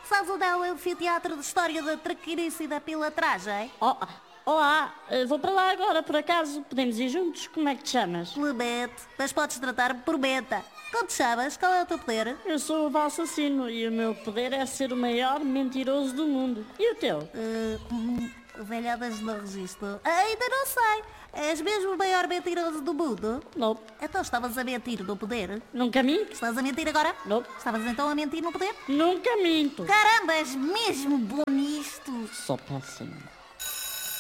Sabes onde é o anfiteatro de história da traquinice e da pilatragem? Olá, vou para lá agora, por acaso. Podemos ir juntos? Como é que te chamas? Clemente, mas podes tratar-me por Beta. Como te chamas? Qual é o teu poder? Eu sou o assassino e o meu poder é ser o maior mentiroso do mundo. E o teu? Velhadas no registro. Ainda não sei. És mesmo o maior mentiroso do mundo? Não. Então estavas a mentir no poder? Nunca minto? Estás a mentir agora? Não. Estavas então a mentir no poder? Nunca minto. Caramba, és mesmo bom nisto. Sou péssimo.